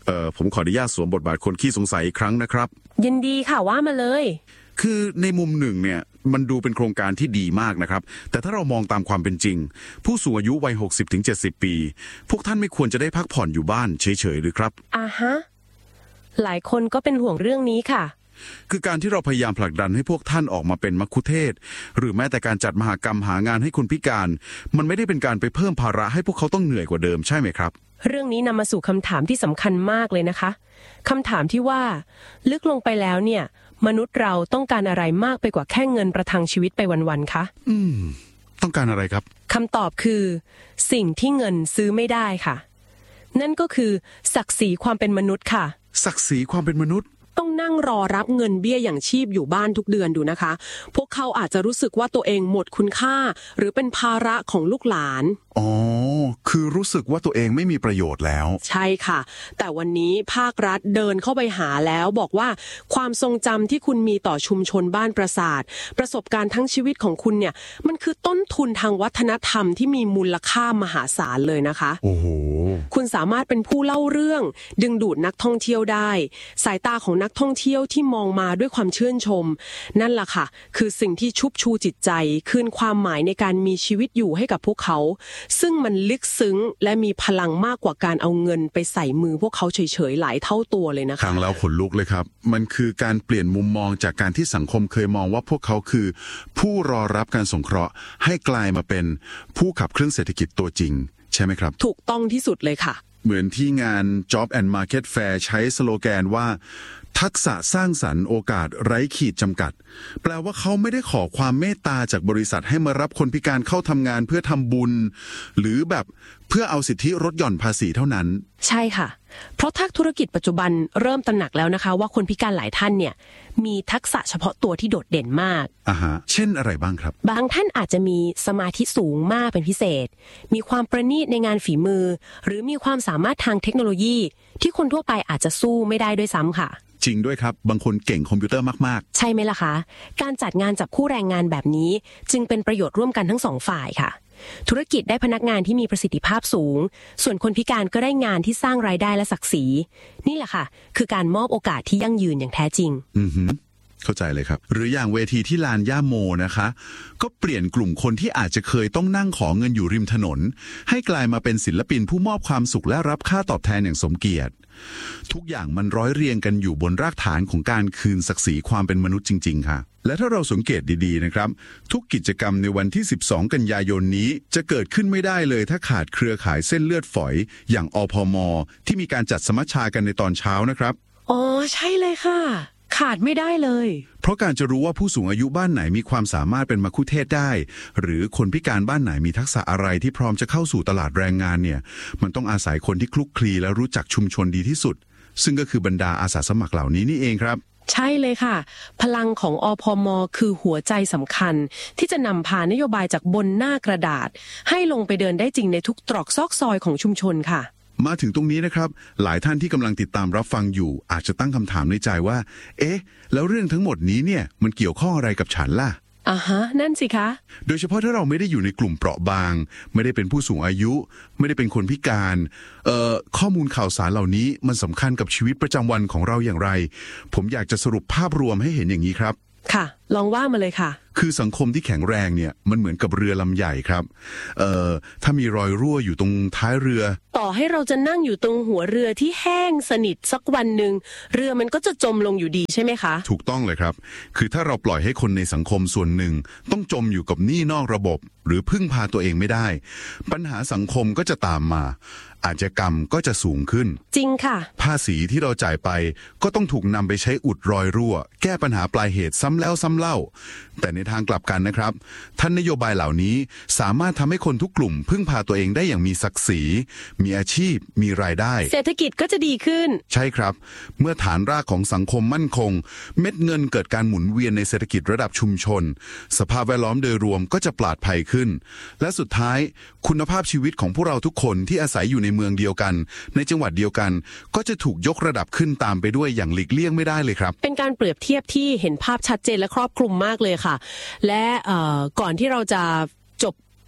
เอ่อผมขออนุญาตสวมบทบาทคนขี้สงสัยอีกครั้งนะครับยินดีค่ะว่ามาเลยคือในมุมหนึ่งเนี่ยมันดูเป็นโครงการที่ดีมากนะครับแต่ถ้าเรามองตามความเป็นจริงผู้สูงอายุวัย หกสิบถึงเจ็ดสิบ ปีพวกท่านไม่ควรจะได้พักผ่อนอยู่บ้านเฉยๆหรือครับอ่าฮะหลายคนก็เป็นห่วงเรื่องนี้ค่ะคือการที่เราพยายามผลักดันให้พวกท่านออกมาเป็นมัคคุเทศก์หรือแม้แต่การจัดมหกรรมหางานให้คนพิการมันไม่ได้เป็นการไปเพิ่มภาระให้พวกเขาต้องเหนื่อยกว่าเดิมใช่ไหมครับเรื่องนี้นำมาสู่คำถามที่สำคัญมากเลยนะคะคำถามที่ว่าลึกลงไปแล้วเนี่ยมนุษย์เราต้องการอะไรมากไปกว่าแค่เงินประทังชีวิตไปวันๆคะอืมต้องการอะไรครับคำตอบคือสิ่งที่เงินซื้อไม่ได้ค่ะนั่นก็คือศักดิ์ศรีความเป็นมนุษย์ค่ะศักดิ์ศรีความเป็นมนุษย์ต้องนั่งรอรับเงินเบี้ยอย่างชีพอยู่บ้านทุกเดือนดูนะคะพวกเขาอาจจะรู้สึกว่าตัวเองหมดคุณค่าหรือเป็นภาระของลูกหลานอ๋อคือรู้สึกว่าตัวเองไม่มีประโยชน์แล้วใช่ค่ะแต่วันนี้ภาครัฐเดินเข้าไปหาแล้วบอกว่าความทรงจำที่คุณมีต่อชุมชนบ้านปราสาทประสบการณ์ทั้งชีวิตของคุณเนี่ยมันคือต้นทุนทางวัฒนธรรมที่มีมูลค่ามหาศาลเลยนะคะโอ้โหคุณสามารถเป็นผู้เล่าเรื่องดึงดูดนักท่องเที่ยวได้สายตาของนักท่องเที่ยวที่มองมาด้วยความชื่นชมนั่นแหละค่ะคือสิ่งที่ชุบชูจิตใจคืนความหมายในการมีชีวิตอยู่ให้กับพวกเขาซึ่งมันลึกซึ้งและมีพลังมากกว่าการเอาเงินไปใส่มือพวกเขาเฉยๆหลายเท่าตัวเลยนะคะฟังแล้วขนลุกเลยครับมันคือการเปลี่ยนมุมมองจากการที่สังคมเคยมองว่าพวกเขาคือผู้รอรับการสงเคราะห์ให้กลายมาเป็นผู้ขับเคลื่อนเศรษฐกิจตัวจริงใช่ไหมครับถูกต้องที่สุดเลยค่ะเหมือนที่งาน Job and Market Fair ใช้สโลแกนว่าทักษะสร้างสรรค์โอกาสไร้ขีดจำกัดแปลว่าเขาไม่ได้ขอความเมตตาจากบริษัทให้มารับคนพิการเข้าทำงานเพื่อทำบุญหรือแบบเพื่อเอาสิทธิลดหย่อนภาษีเท่านั้นใช่ค่ะเพราะทักธุรกิจปัจจุบันเริ่มตระหนักแล้วนะคะว่าคนพิการหลายท่านเนี่ยมีทักษะเฉพาะตัวที่โดดเด่นมากอ่าฮะเช่นอะไรบ้างครับบางท่านอาจจะมีสมาธิสูงมากเป็นพิเศษมีความประณีตในงานฝีมือหรือมีความสามารถทางเทคโนโลยีที่คนทั่วไปอาจจะสู้ไม่ได้ด้วยซ้ำค่ะจริงด้วยครับบางคนเก่งคอมพิวเตอร์มากๆใช่ไหมล่ะคะการจัดงานจับคู่แรงงานแบบนี้จึงเป็นประโยชน์ร่วมกันทั้งสองฝ่ายค่ะธุรกิจได้พนักงานที่มีประสิทธิภาพสูงส่วนคนพิการก็ได้งานที่สร้างรายได้และศักดิ์ศรีนี่แหละค่ะคือการมอบโอกาสที่ยั่งยืนอย่างแท้จริงอือฮึเข้าใจเลยครับหรืออย่างเวทีที่ลานย่าโมนะคะก็เปลี่ยนกลุ่มคนที่อาจจะเคยต้องนั่งขอเงินอยู่ริมถนนให้กลายมาเป็นศิลปินผู้มอบความสุขและรับค่าตอบแทนอย่างสมเกียรติทุกอย่างมันร้อยเรียงกันอยู่บนรากฐานของการคืนศักดิ์ศรีความเป็นมนุษย์จริงๆค่ะและถ้าเราสังเกตดีๆนะครับทุกกิจกรรมในวันที่สิบสองกันยายนนี้จะเกิดขึ้นไม่ได้เลยถ้าขาดเครือข่ายเส้นเลือดฝอยอย่างอพม.ที่มีการจัดสมัชชากันในตอนเช้านะครับอ๋อใช่เลยค่ะขาดไม่ได้เลยเพราะการจะรู้ว่าผู้สูงอายุบ้านไหนมีความสามารถเป็นมัคคุเทศก์ได้หรือคนพิการบ้านไหนมีทักษะอะไรที่พร้อมจะเข้าสู่ตลาดแรงงานเนี่ยมันต้องอาศัยคนที่คลุกคลีและรู้จักชุมชนดีที่สุดซึ่งก็คือบรรดาอาสาสมัครเหล่านี้นี่เองครับใช่เลยค่ะพลังของอพม.คือหัวใจสำคัญที่จะนำพานโยบายจากบนหน้ากระดาษให้ลงไปเดินได้จริงในทุกตรอกซอกซอยของชุมชนค่ะมาถึงตรงนี้นะครับหลายท่านที่กำลังติดตามรับฟังอยู่อาจจะตั้งคำถามในใจว่าเอ๊ะแล้วเรื่องทั้งหมดนี้เนี่ยมันเกี่ยวข้องอะไรกับฉันล่ะอ่าฮะนั่นสิคะโดยเฉพาะถ้าเราไม่ได้อยู่ในกลุ่มเปราะบางไม่ได้เป็นผู้สูงอายุไม่ได้เป็นคนพิการเอ่อข้อมูลข่าวสารเหล่านี้มันสำคัญกับชีวิตประจำวันของเราอย่างไรผมอยากจะสรุปภาพรวมให้เห็นอย่างนี้ครับค่ะลองว่ามาเลยค่ะคือสังคมที่แข็งแรงเนี่ยมันเหมือนกับเรือลำใหญ่ครับเอ่อถ้ามีรอยรั่วอยู่ตรงท้ายเรือต่อให้เราจะนั่งอยู่ตรงหัวเรือที่แห้งสนิทสักวันหนึ่งเรือมันก็จะจมลงอยู่ดีใช่ไหมคะถูกต้องเลยครับคือถ้าเราปล่อยให้คนในสังคมส่วนหนึ่งต้องจมอยู่กับหนี้นอกระบบหรือพึ่งพาตัวเองไม่ได้ปัญหาสังคมก็จะตามมาอาชญากรรมก็จะสูงขึ้นจริงค่ะภาษีที่เราจ่ายไปก็ต้องถูกนำไปใช้อุดรอยรั่วแก้ปัญหาปลายเหตุซ้ำแล้วซ้ำเล่าแต่ในทางกลับกันนะครับท่านนโยบายเหล่านี้สามารถทำให้คนทุกกลุ่มพึ่งพาตัวเองได้อย่างมีศักดิ์ศรีมีอาชีพมีรายได้เศรษฐกิจก็จะดีขึ้นใช่ครับเมื่อฐานรากของสังคมมั่นคงเม็ดเงินเกิดการหมุนเวียนในเศรษฐกิจระดับชุมชนสภาพแวดล้อมโดยรวมก็จะปลอดภัยขึ้นและสุดท้ายคุณภาพชีวิตของพวกเราทุกคนที่อาศัยอยู่ในเมืองเดียวกันในจังหวัดเดียวกันก็จะถูกยกระดับขึ้นตามไปด้วยอย่างหลีกเลี่ยงไม่ได้เลยครับเป็นการเปรียบเทียบที่เห็นภาพชัดเจนและครอบคลุมมากเลยค่ะและก่อนที่เราจะจบ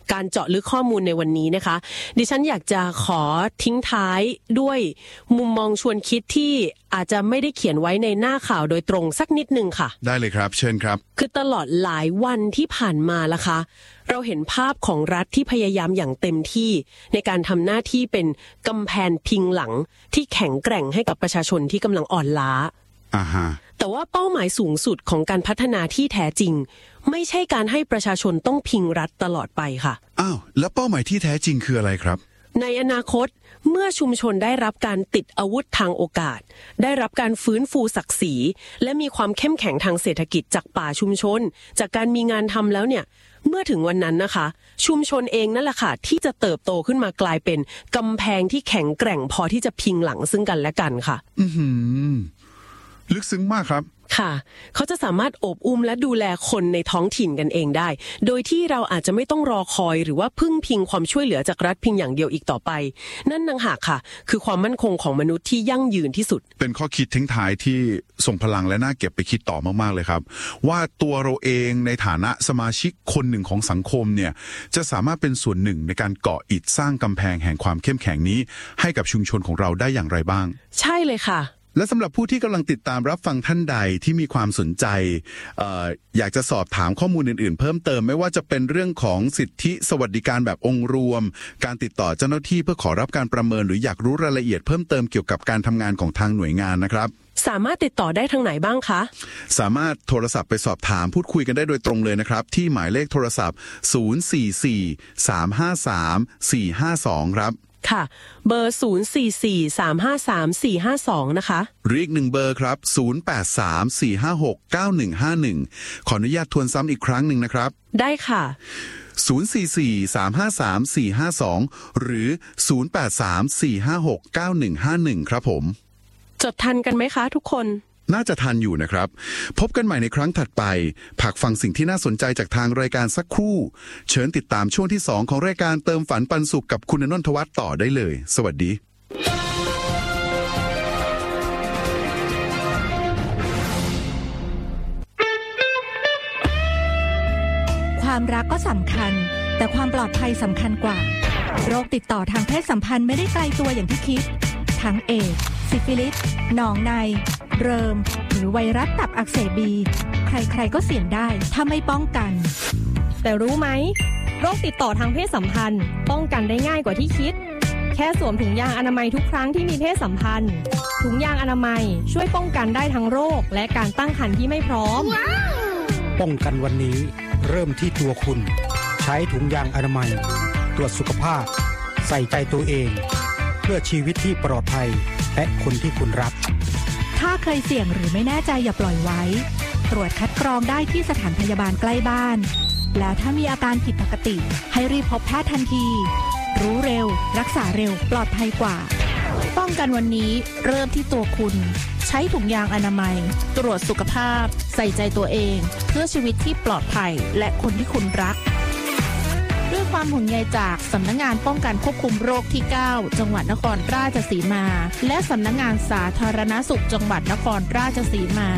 การเจาะลึกข้อมูลในวันนี้นะคะดิฉันอยากจะขอทิ้งท้ายด้วยมุมมองชวนคิดที่อาจจะไม่ได้เขียนไว้ในหน้าข่าวโดยตรงสักนิดนึงค่ะได้เลยครับเชิญครับคือตลอดหลายวันที่ผ่านมาล่ะคะเราเห็นภาพของรัฐที่พยายามอย่างเต็มที่ในการทำหน้าที่เป็นกำแพงพิงหลังที่แข็งแกร่งให้กับประชาชนที่กำลังอ่อนล้าอ่าฮะแต่ว่าเป้าหมายสูงสุดของการพัฒนาที่แท้จริงไม่ใช่การให้ประชาชนต้องพิงรัฐตลอดไปค่ะอ้าวแล้วเป้าหมายที่แท้จริงคืออะไรครับในอนาคตเมื่อชุมชนได้รับการติดอาวุธทางโอกาสได้รับการฟื้นฟูศักดิ์ศรีและมีความเข้มแข็งทางเศรษฐกิจจากป่าชุมชนจากการมีงานทำแล้วเนี่ยเมื่อถึงวันนั้นนะคะชุมชนเองนั่นแหละค่ะที่จะเติบโตขึ้นมากลายเป็นกำแพงที่แข็งแกร่งพอที่จะพิงหลังซึ่งกันและกันค่ะอือหือลึกซึ้งมากครับค่ะเขาจะสามารถโอบอุ้มและดูแลคนในท้องถิ่นกันเองได้โดยที่เราอาจจะไม่ต้องรอคอยหรือว่าพึ่งพิงความช่วยเหลือจากรัฐเพียงอย่างเดียวอีกต่อไปนั่นต่างหากค่ะคือความมั่นคงของมนุษย์ที่ยั่งยืนที่สุดเป็นข้อคิดทิ้งท้ายที่ส่งพลังและน่าเก็บไปคิดต่อมากๆเลยครับว่าตัวเราเองในฐานะสมาชิกคนหนึ่งของสังคมเนี่ยจะสามารถเป็นส่วนหนึ่งในการก่ออิฐสร้างกำแพงแห่งความเข้มแข็งนี้ให้กับชุมชนของเราได้อย่างไรบ้างใช่เลยค่ะและสำหรับผู้ที่กำลังติดตามรับฟังท่านใดที่มีความสนใจ เอ่อ อยากจะสอบถามข้อมูลอื่นๆเพิ่มเติมไม่ว่าจะเป็นเรื่องของสิทธิสวัสดิการแบบองค์รวมการติดต่อเจ้าหน้าที่เพื่อขอรับการประเมินหรืออยากรู้รายละเอียดเพิ่มเติมเกี่ยวกับการทำงานของทางหน่วยงานนะครับสามารถติดต่อได้ทางไหนบ้างคะสามารถโทรศัพท์ไปสอบถามพูดคุยกันได้โดยตรงเลยนะครับที่หมายเลขโทรศัพท์ศูนย์ สี่ สี่ สาม ห้า สาม สี่ ห้า สองครับค่ะเบอร์ศูนย์ สี่ สี่ สาม ห้า สาม สี่ ห้า สองนะคะหรืออีกหนึ่งเบอร์ครับศูนย์ แปด สาม สี่ ห้า หก เก้า หนึ่ง ห้า หนึ่งขออนุญาตทวนซ้ำอีกครั้งหนึ่งนะครับได้ค่ะศูนย์ สี่ สี่ สาม ห้า สาม สี่ ห้า สองหรือศูนย์ แปด สาม สี่ ห้า หก เก้า หนึ่ง ห้า หนึ่งครับผมจดทันกันไหมคะทุกคนน่าจะทันอยู่นะครับพบกันใหม่ในครั้งถัดไปผักฟังสิ่งที่น่าสนใจจากทางรายการสักครู่เชิญติดตามช่วงที่สองของรายการเติมฝันปันสุขกับคุณณัฐวัฒน์ต่อได้เลยสวัสดีความรักก็สำคัญแต่ความปลอดภัยสำคัญกว่าโรคติดต่อทางเพศสัมพันธ์ไม่ได้ไกลตัวอย่างที่คิดทั้งเอดส์ซิฟิลิสหนองในเริมหรือไวรัสตับอักเสบบีใครๆก็เสี่ยงได้ถ้าไม่ป้องกันแต่รู้ไหมโรคติดต่อทางเพศสัมพันธ์ป้องกันได้ง่ายกว่าที่คิดแค่สวมถุงยางอนามัยทุกครั้งที่มีเพศสัมพันธ์ถุงยางอนามัยช่วยป้องกันได้ทั้งโรคและการตั้งครรภ์ที่ไม่พร้อม wow! ป้องกันวันนี้เริ่มที่ตัวคุณใช้ถุงยางอนามัยตรวจสุขภาพใส่ใจตัวเองเพื่อชีวิตที่ปลอดภัยและคนที่คุณรักถ้าเคยเสี่ยงหรือไม่แน่ใจอย่าปล่อยไว้ตรวจคัดกรองได้ที่สถานพยาบาลใกล้บ้านแล้วถ้ามีอาการผิดปกติให้รีบพบแพทย์ทันทีรู้เร็วรักษาเร็วปลอดภัยกว่าป้องกันวันนี้เริ่มที่ตัวคุณใช้ถุงยางอนามัยตรวจสุขภาพใส่ใจตัวเองเพื่อชีวิตที่ปลอดภัยและคนที่คุณรักด้วยความห่วงใยจากสำนักงานป้องกันควบคุมโรคที่เก้าจังหวัดนครราชสีมาและสำนักงานสาธารณสุขจังหวัดนครราชสีมา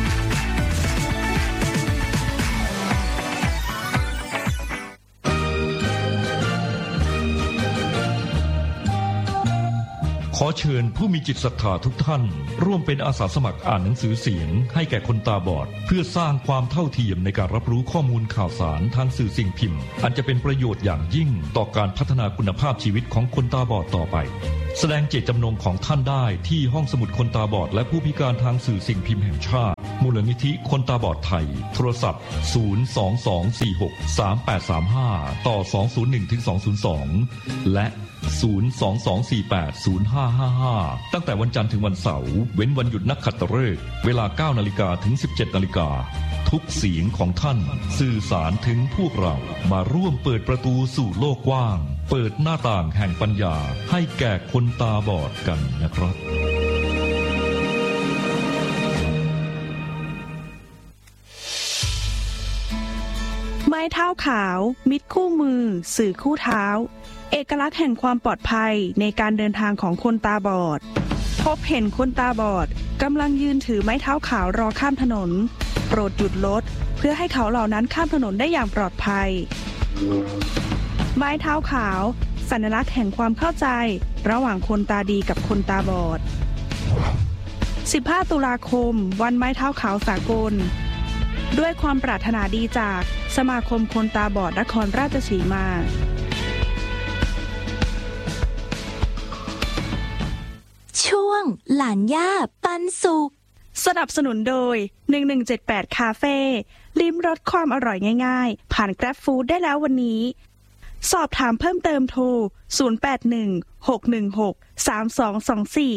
ขอเชิญผู้มีจิตศรัทธาทุกท่านร่วมเป็นอาสาสมัครอ่านหนังสือเสียงให้แก่คนตาบอดเพื่อสร้างความเท่าเทียมในการรับรู้ข้อมูลข่าวสารทางสื่อสิ่งพิมพ์อันจะเป็นประโยชน์อย่างยิ่งต่อการพัฒนาคุณภาพชีวิตของคนตาบอดต่อไปแสดงเจตจำนงของท่านได้ที่ห้องสมุดคนตาบอดและผู้พิการทางสื่อสิ่งพิมพ์แห่งชาติมูลนิธิคนตาบอดไทยโทรศัพท์ศูนย์ สอง สอง สี่ หก สาม แปด สาม ห้าต่อสอง ศูนย์ หนึ่ง ถึง สอง ศูนย์ สองและศูนย์ สอง สอง สี่ แปด ศูนย์ ห้า ห้า ห้าตั้งแต่วันจันทร์ถึงวันเสาร์เว้นวันหยุดนักขัตฤกษ์เวลา เก้า นาฬิกาถึง สิบเจ็ด นาฬิกาทุกเสียงของท่านสื่อสารถึงพวกเรามาร่วมเปิดประตูสู่โลกกว้างเปิดหน้าต่างแห่งปัญญาให้แก่คนตาบอดกันนะครับไม้เท้าขาวมิตรคู่มือสื่อคู่เท้าเอกลักษณ์แห่งความปลอดภัยในการเดินทางของคนตาบอดพบเห็นคนตาบอดกำลังยืนถือไม้เท้าขาวรอข้ามถนนโปรดหยุดรถเพื่อให้เขาเหล่านั้นข้ามถนนได้อย่างปลอดภัยไม้เท้าขาวสัญลักษณ์แห่งความเข้าใจระหว่างคนตาดีกับคนตาบอดสิบห้าตุลาคมวันไม้เท้าขาวสากลด้วยความปรารถนาดีจากสมาคมคนตาบอดนครราชสีมาช่วงหลานย่าปันสุขสนับสนุนโดยหนึ่งหนึ่งเจ็ดแปดคาเฟ่ลิ้มรสความอร่อยง่ายๆผ่าน Grab Food ได้แล้ววันนี้สอบถามเพิ่มเติมโทรศูนย์ แปด หนึ่ง หก หนึ่ง หก สาม สอง สอง สี่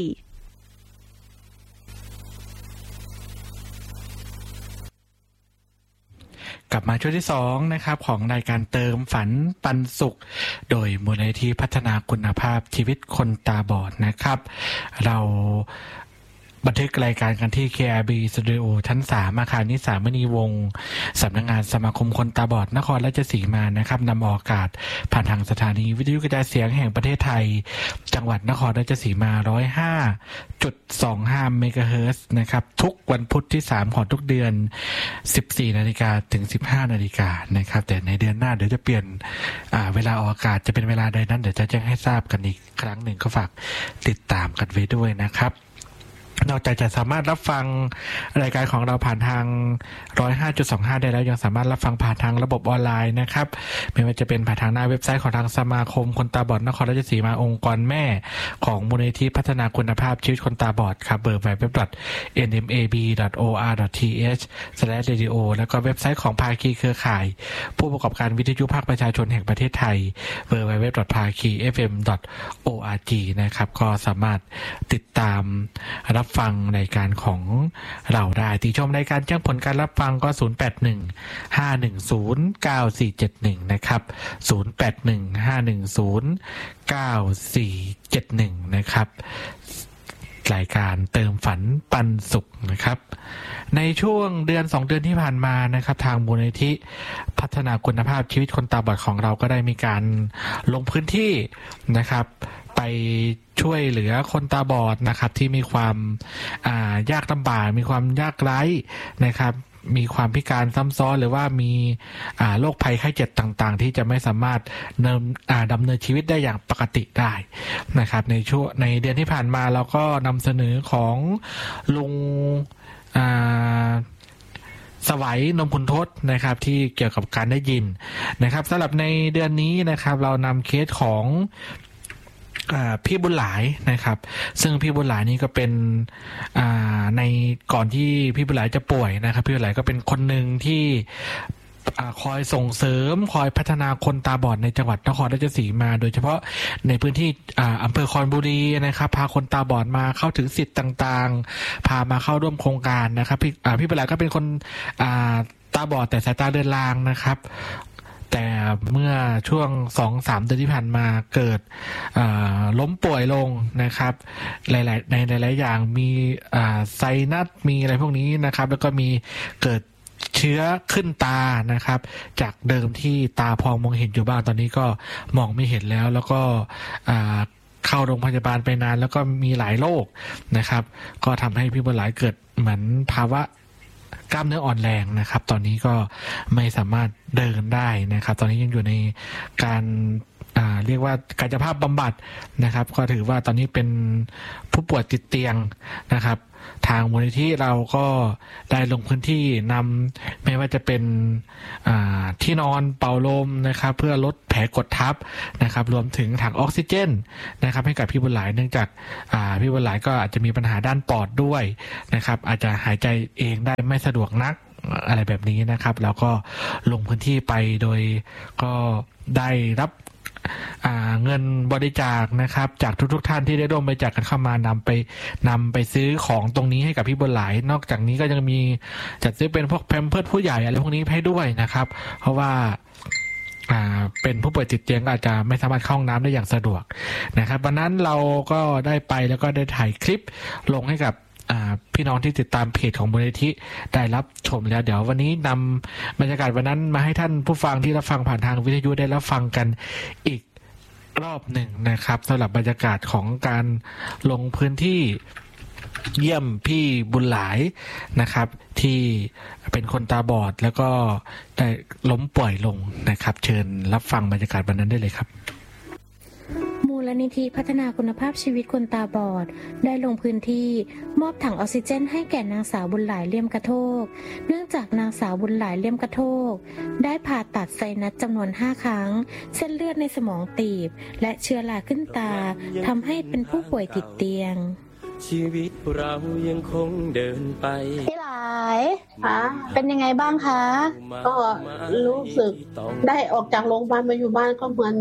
กลับมาช่วงที่สองนะครับของรายการเติมฝันปันสุขโดยมูลนิธิพัฒนาคุณภาพชีวิตคนตาบอดนะครับเราบันทึกรายการกันที่ เค อาร์ บี Studio ชั้นสามอาคารนิสามณีวงศ์สำนักงานสมาคมคนตาบอดนครราชสีมานะครับนำออกอากาศผ่านทางสถานีวิทยุกระจายเสียงแห่งประเทศไทยจังหวัดนครราชสีมา หนึ่งร้อยห้าจุดสองห้า เมกะเฮิรตซ์นะครับทุกวันพุธที่สามของทุกเดือน สิบสี่นาฬิกา ถึง สิบห้านาฬิกานะครับแต่ในเดือนหน้าเดี๋ยวจะเปลี่ยนเวลาออกอากาศจะเป็นเวลาใดนั้นเดี๋ยวจะแจ้งให้ทราบกันอีกครั้งหนึ่งก็ฝากติดตามกันไว้ด้วยนะครับนอกจากจะสามารถรับฟังรายการของเราผ่านทาง หนึ่งร้อยห้าจุดสองห้า ได้แล้วยังสามารถรับฟังผ่านทางระบบออนไลน์นะครับไม่ว่าจะเป็นผ่านทางหน้าเว็บไซต์ของทางสมาคมคนตาบอดนครราชสีมาองค์กรแม่ของมูลนิธิพัฒนาคุณภาพชีวิตคนตาบอดครับเบอร์ ดับเบิลยู ดับเบิลยู ดับเบิลยู ดอท เอ็น เอ็ม เอ บี ดอท โอ อาร์ ดอท ที เอช สแลช เรดิโอ แล้วก็เว็บไซต์ของภาคีเครือข่ายผู้ประกอบการวิทยุภาคประชาชนแห่งประเทศไทย ดับเบิลยู ดับเบิลยู ดับเบิลยู ดอท ภาคี เอฟ เอ็ม ดอท โอ อาร์ จี นะครับก็สามารถติดตามรับฟังรายการของเราได้ติชมรายการแจ้งผลการรับฟังก็ศูนย์ แปด หนึ่ง ห้า หนึ่ง ศูนย์ เก้า สี่ เจ็ด หนึ่งนะครับศูนย์ แปด หนึ่ง ห้า หนึ่ง ศูนย์ เก้า สี่ เจ็ด หนึ่งนะครับรายการเติมฝันปันสุขนะครับในช่วงเดือนสองเดือนที่ผ่านมานะครับทางมูลนิธิพัฒนาคุณภาพชีวิตคนตาบอดของเราก็ได้มีการลงพื้นที่นะครับไปช่วยเหลือคนตาบอดนะครับที่มีความอ่ายากลำบากมีความยากไร้นะครับมีความพิการซ้ำซ้อนหรือว่ามีอ่าโรคภัยไข้เจ็บต่างๆที่จะไม่สามารถดำอ่าดำเนินชีวิตได้อย่างปกติได้นะครับในช่วงในเดือนที่ผ่านมาเราก็นำเสนอของลุงอ่าสวัยนมคุณทศนะครับที่เกี่ยวกับการได้ยินนะครับสำหรับในเดือนนี้นะครับเรานำเคสของพี่บุญหลายนะครับซึ่งพี่บุญหลายนี่ก็เป็นในก่อนที่พี่บุญหลายจะป่วยนะครับพี่บุญหลายก็เป็นคนหนึ่งที่คอยส่งเสริมคอยพัฒนาคนตาบอดในจังหวัดนครราชสีมาโดยเฉพาะในพื้นที่อำเภอคอนบุรีนะครับพาคนตาบอดมาเข้าถึงสิทธิ์ต่างๆพามาเข้าร่วมโครงการนะครับพี่พี่บุญหลายก็เป็นคนตาบอดแต่สายตาเดินลางนะครับแต่เมื่อช่วง สองถึงสาม เดือนที่ผ่านมาเกิดล้มป่วยลงนะครับหลายๆในหลายๆอย่างมีไซนัสมีอะไรพวกนี้นะครับแล้วก็มีเกิดเชื้อขึ้นตานะครับจากเดิมที่ตาพอมองเห็นอยู่บ้างตอนนี้ก็มองไม่เห็นแล้วแล้วก็เข้าโรงพยาบาลไปนานแล้วก็มีหลายโรคนะครับก็ทำให้พี่บุญหลายเกิดเหมือนภาวะกล้ามเนื้ออ่อนแรงนะครับตอนนี้ก็ไม่สามารถเดินได้นะครับตอนนี้ยังอยู่ในการอ่าเรียกว่ากายภาพบำบัดนะครับก็ถือว่าตอนนี้เป็นผู้ป่วยติดเตียงนะครับทางมูลนิธิเราก็ได้ลงพื้นที่นำไม่ว่าจะเป็นที่นอนเป่าลมนะครับเพื่อลดแผลกดทับนะครับรวมถึงถังออกซิเจนนะครับให้กับพี่บุญหลายเนื่องจากพี่บุญหลายก็อาจจะมีปัญหาด้านปอดด้วยนะครับอาจจะหายใจเองได้ไม่สะดวกนักอะไรแบบนี้นะครับแล้วก็ลงพื้นที่ไปโดยก็ได้รับเงินบริจาคนะครับจากทุกๆท่านที่ได้ร่วมบริจาคกันเข้ามานำไปนำไปซื้อของตรงนี้ให้กับพี่บุญหลายนอกจากนี้ก็ยังมีจัดซื้อเป็นพวกแพมเพิร์สผู้ใหญ่อะไรพวกนี้ให้ด้วยนะครับเพราะว่าเป็นผู้ป่วยติดเตียงอาจจะไม่สามารถเข้าห้องน้ำได้อย่างสะดวกนะครับวันนั้นเราก็ได้ไปแล้วก็ได้ถ่ายคลิปลงให้กับพี่น้องที่ติดตามเพจของมูลนิธิได้รับชมแล้วเดี๋ยววันนี้นำบรรยากาศวันนั้นมาให้ท่านผู้ฟังที่รับฟังผ่านทางวิทยุได้รับฟังกันอีกรอบหนึ่งนะครับสำหรับบรรยากาศของการลงพื้นที่เยี่ยมพี่บุญหลายนะครับที่เป็นคนตาบอดแล้วก็ได้ล้มป่วยลงนะครับเชิญรับฟังบรรยากาศวันนั้นได้เลยครับมูลนิธิพัฒนาคุณภาพชีวิตคนตาบอดได้ลงพื้นที่มอบถังออกซิเจนให้แก่นางสาวบุญหลายเลี่ยมกระโทกเนื่องจากนางสาวบุญหลายเลี่ยมกระโทกได้ผ่าตัดไซนัสจำนวนห้าครั้งเส้นเลือดในสมองตีบและเชื้อราขึ้นตาทำให้เป็นผู้ป่วยติดเตียงชีวิตเรายังคงเดินไปพี่หลายคะเป็นยังไงบ้างคะก็รู้สึกได้ออกจากโรงพยาบาลมาอยู่บ้านก็เหมือน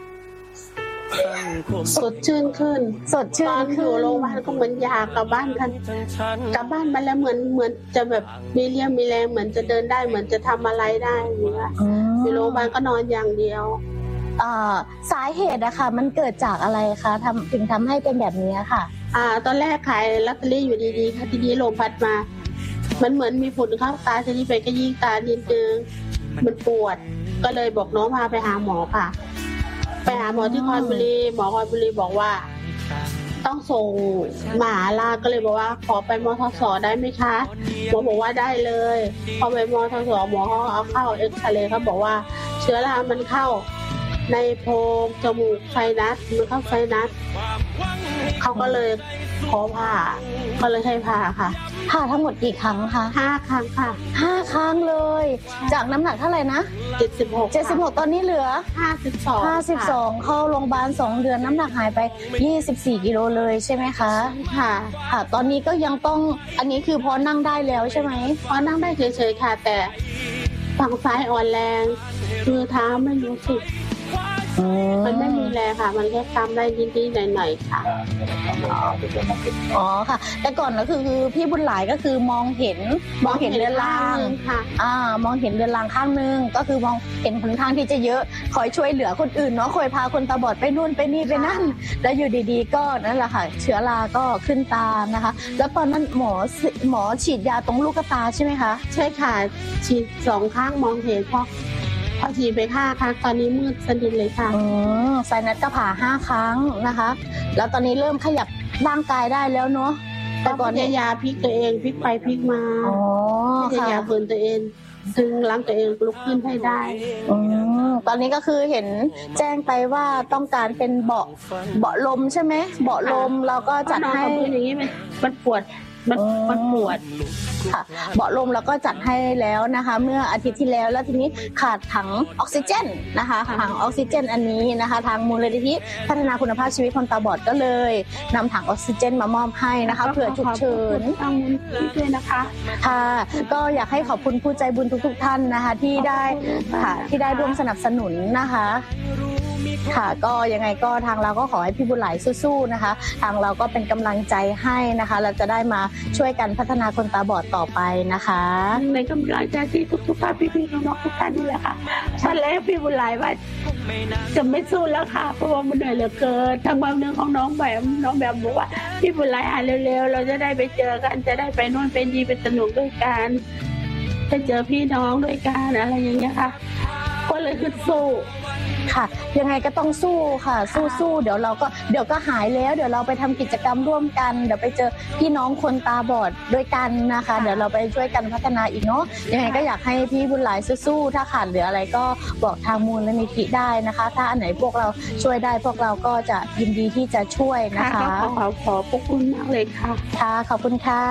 สดชื่นขึ้นสดชื่นตอนอยู่โรงพยาบาลก็เหมือนอยากกลับบ้านกันกลับบ้านมาแล้วเหมือนเหมือนจะแบบมีเรี่ยวมีแรงเหมือนจะเดินได้เหมือนจะทำอะไรได้อย่างเงี้ยอยู่โรงพยาบาลก็นอนอย่างเดียวสาเหตุอะค่ะมันเกิดจากอะไรคะทำถึงทำให้เป็นแบบนี้ค่ะอ่าตอนแรกขายลอตเตอรี่อยู่ดีๆค่ะทีนี้ลมพัดมามันเหมือนมีฝุ่นเข้าตาทีนี้ไปก็ยิ่งตานิดนึงมันปวดก็เลยบอกน้องพาไปหาหมอค่ะไปหาหมอที่คอนบุรีหมอคอนบุรีบอกว่าต้องส่งมหาราชก็เลยบอกว่าขอไปมทสได้ไหมคะหมอบอกว่าได้เลยพอไปมทสหมอเขาเอาเข้าเอ็กซเรย์เขาบอกว่าเชื้อรามันเข้าในโพรงจมูกไซนัสมันเข้าไซนัสเขาก็เลยขอผ่าก็เลยให้ผ่าค่ะผ่าทั้งหมดกี่ครั้งคะห้าครั้งค่ะห้าครั้งเลยจากน้ำหนักเท่าไหร่นะเจ็ดสิบหกเจ็ดสิบหกตอนนี้เหลือห้าสิบสองห้าสิบสองเข้าโรงพยาบาลสองเดือนน้ำหนักหายไปยี่สิบสี่กิโลเลยใช่ไหมคะค่ะค่ะตอนนี้ก็ยังต้องอันนี้คือพอนั่งได้แล้วใช่ไหมพอนั่งได้เฉยๆค่ะแต่ฝั่งซ้ายอ่อนแรงมือเท้าไม่รู้สึกมันไม่มีแรงค่ะมันแค่ทำได้นิดๆหน่อยๆค่ะอ๋อค่ะแต่ก่อนก็คือพี่บุญหลายก็คือมองเห็นมองเห็นเรือนรางค่ะอ่ามองเห็นเรือนรางข้างนึงก็คือมองเห็นผลทางที่จะเยอะคอยช่วยเหลือคนอื่นเนาะคอยพาคนตาบอดไปนู่นไปนี่ไปนั่นแล้วอยู่ดีๆก็นั่นแหละค่ะเชื้อราก็ขึ้นตานะคะแล้วตอนนั้นหมอหมอฉีดยาตรงลูกตาใช่ไหมคะใช่ค่ะฉีดสองข้างมองเห็นเพราะพอฉีดไปห้าครั้งตอนนี้มืดสนิทเลยค่ะอืมไซนัสก็ผ่าห้าครั้งนะคะแล้วตอนนี้เริ่มขยับร่างกายได้แล้วเนาะแต่ก่อนยาพลิกตัวเองพลิกไปพลิกมาอ๋อค่ะยาฝืนตัวเองดึงล้างตัวเองลุกขึ้นให้ได้อืมตอนนี้ก็คือเห็นแจ้งไปว่าต้องการเป็นเบาะเบาะลมใช่ไหมเบาะลมเราก็จัดให้อย่างนี้มันปวดมันมันปวดค่ะเบาะลมเราก็จัดให้แล้วนะคะเมื่ออาทิตย์ที่แล้วแล้วทีนี้ขาดถังออกซิเจนนะคะถังออกซิเจนอันนี้นะคะทางมูลนิธิพัฒนาคุณภาพชีวิตคนตาบอดก็เลยนำถังออกซิเจนมามอบให้นะคะเผื่อฉุกเฉินทางมูลนิธิด้วยนะคะค่ะก็อยากให้ขอบคุณผู้ใจบุญทุกๆท่านนะคะที่ได้ค่ะที่ได้ร่วมสนับสนุนนะคะค่ะก็ยังไงก็ทางเราก็ขอให้พี่บุญหลายสู้ๆนะคะทางเราก็เป็นกำลังใจให้นะคะเราจะได้มาช่วยกันพัฒนาคนตาบอดต่อไปนะคะในกำลังใจที่ทุกๆท่านพี่ๆน้องๆทุกท่านนี่แหละค่ะฉันแล้วพี่บุญหลายว่าจะไม่สู้แล้วค่ะเพราะว่ามันเหนื่อยเหลือเกินทางความเรื่องของน้องแบบน้องแบบบอกว่าพี่บุญหลายหายเร็วๆเราจะได้ไปเจอกันจะได้ไปโน่นเป็นดีเป็นสนุกด้วยกันไปเจอพี่น้องด้วยกันอะไรอย่างเงี้ยค่ะก็เลยขึ้นสู้ค่ะยังไงก็ต้องสู้ค่ะสู้ๆเดี๋ยวเราก็เดี๋ยวก็หายแล้วเดี๋ยวเราไปทำกิจกรรมร่วมกันเดี๋ยวไปเจอพี่น้องคนตาบอดด้วยกันนะคะเดี๋ยวเราไปช่วยกันพัฒนาอีกเนาะยังไงก็อยากให้พี่บุญหลายสู้ๆถ้าขาดเหลืออะไรก็บอกทางมูลนิธิได้นะคะถ้าอันไหนพวกเราช่วยได้พวกเราก็จะยินดีที่จะช่วยนะคะขอขอขอบพระคุณมากเลยค่ะค่ะขอบคุณค่ะ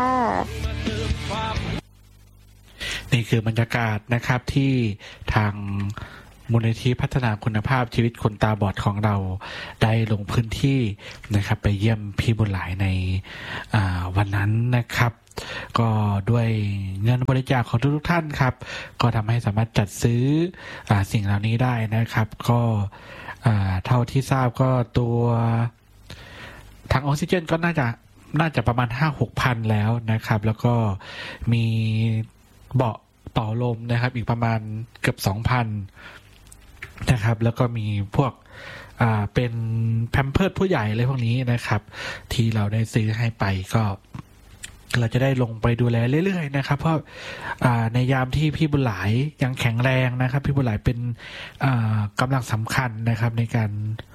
นี่คือบรรยากาศนะครับที่ทางมูลนิธิพัฒนาคุณภาพชีวิตคนตาบอดของเราได้ลงพื้นที่นะครับไปเยี่ยมพี่บุญหลายในวันนั้นนะครับก็ด้วยเงินบริจาคของทุกท่านครับก็ทำให้สามารถจัดซื้ออสิ่งเหล่านี้ได้นะครับก็เท่าที่ทราบก็ตัวถังออกซิเจนก็น่าจะน่าจะประมาณ ห้าหกพันแล้วนะครับแล้วก็มีเบาะต่อลมนะครับอีกประมาณเกือบ สองพันนะครับแล้วก็มีพวกอ่าเป็นแพมเพิร์สผู้ใหญ่อะไรพวกนี้นะครับที่เราได้ซื้อให้ไปก็เราจะได้ลงไปดูแลเรื่อยๆนะครับเพราะอ่าในยามที่พี่บุญหลายยังแข็งแรงนะครับพี่บุญหลายเป็นอ่ากำลังสำคัญนะครับในการ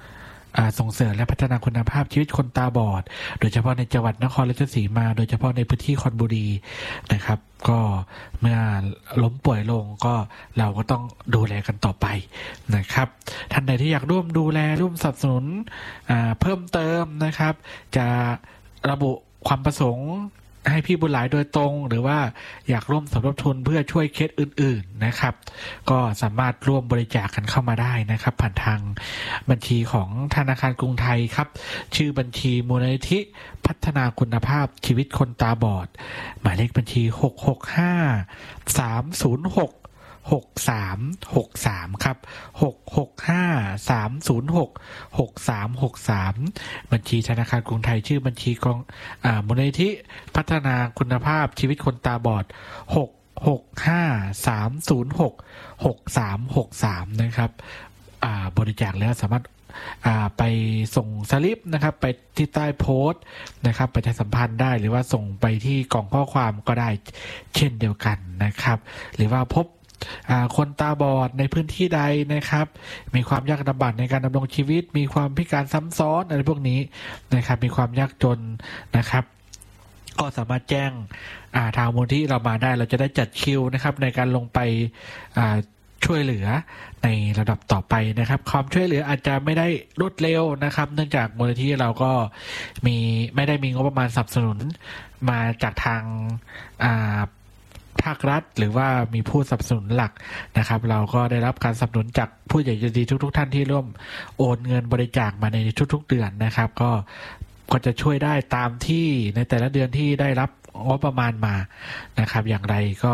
ส่งเสริมและพัฒนาคุณภาพชีวิตคนตาบอดโดยเฉพาะในจังหวัดนครราชสีมาโดยเฉพาะในพื้นที่คอนบุรีนะครับก็เมื่อล้มป่วยลงก็เราก็ต้องดูแลกันต่อไปนะครับท่านใดที่อยากร่วมดูแลร่วมสนับสนุนเพิ่มเติมนะครับจะระบุความประสงค์ให้พี่บุญหลายโดยตรงหรือว่าอยากร่วมสมทบทุนเพื่อช่วยเคสอื่นๆนะครับก็สามารถร่วมบริจาคกันเข้ามาได้นะครับผ่านทางบัญชีของธนาคารกรุงไทยครับชื่อบัญชีมูลนิธิพัฒนาคุณภาพชีวิตคนตาบอดหมายเลขบัญชีหก หก ห้า สาม ศูนย์ หก หก สาม หก สามครับหก หก ห้า สาม ศูนย์ หก หก สาม หก สามบัญชีธนาคารกรุงไทยชื่อบัญชีกองอ่ามูลนิธิพัฒนาคุณภาพชีวิตคนตาบอดหก หก ห้า สาม ศูนย์ หก หก สาม หก สามนะครับอ่าบริจาคแล้วสามารถไปส่งสลิปนะครับไปที่ใต้โพสต์นะครับประชาสัมพันธ์ได้หรือว่าส่งไปที่กล่องข้อความก็ได้เช่นเดียวกันนะครับหรือว่าพบคนตาบอดในพื้นที่ใดนะครับมีความยากลำบากในการดำรงชีวิตมีความพิการซ้ำซ้อนอะไรพวกนี้นะครับมีความยากจนนะครับก็สามารถแจ้งทางมูลที่เรามาได้เราจะได้จัดคิวนะครับในการลงไปช่วยเหลือในระดับต่อไปนะครับความช่วยเหลืออาจจะไม่ได้รวดเร็วนะครับเนื่องจากมูลนิธิเราก็มีไม่ได้มีงบประมาณสนับสนุนมาจากทางภาครัฐหรือว่ามีผู้สนับสนุนหลักนะครับเราก็ได้รับการสนับสนุนจากผู้ใหญ่ใจดีทุกๆ ท่านที่ร่วมโอนเงินบริจาคมาในทุกๆเดือนนะครับก็ก็จะช่วยได้ตามที่ในแต่ละเดือนที่ได้รับงบประมาณมานะครับอย่างไรก็